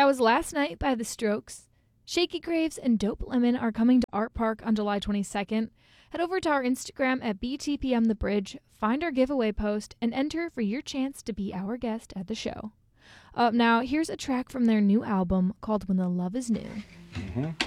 That was Last Night by The Strokes. Shaky Graves and Dope Lemon are coming to Art Park on July 22nd. Head over to our Instagram at BTPMTheBridge, find our giveaway post, and enter for your chance to be our guest at the show. Now, here's a track from their new album called When the Love Is New. Mm-hmm.